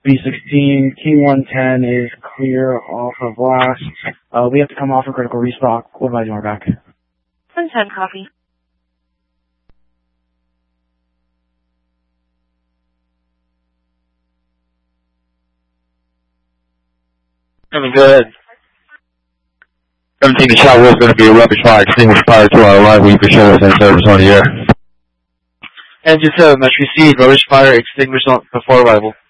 B16, King 110 is clear off of last. We have to come off a critical restock. What am I doing back? 110 copy. Go ahead. 17, the shot was going to be a rubbish fire, extinguished fire to our arrival. You can show us in service on the air. Engine 7, much received. Rubbish fire extinguished before arrival.